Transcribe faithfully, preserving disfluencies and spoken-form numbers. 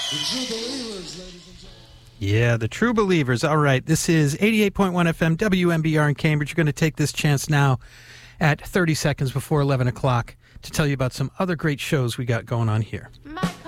Yeah, the True Believers. All right, this is eighty-eight point one F M W M B R in Cambridge. You're going to take this chance now at thirty seconds before eleven o'clock to tell you about some other great shows we got going on here. My